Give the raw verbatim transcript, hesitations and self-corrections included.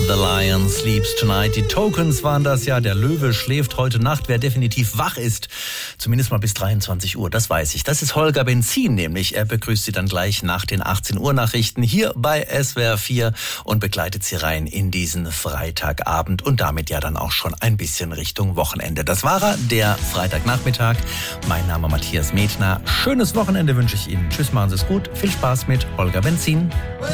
The Lion Sleeps Tonight. Die Tokens waren das ja. Der Löwe schläft heute Nacht. Wer definitiv wach ist, zumindest mal bis dreiundzwanzig Uhr, das weiß ich. Das ist Holger Benzin nämlich. Er begrüßt Sie dann gleich nach den achtzehn Uhr Nachrichten hier bei S W R vier und begleitet Sie rein in diesen Freitagabend und damit ja dann auch schon ein bisschen Richtung Wochenende. Das war er, der Freitagnachmittag. Mein Name Matthias Metner. Schönes Wochenende wünsche ich Ihnen. Tschüss, machen Sie es gut. Viel Spaß mit Holger Benzin.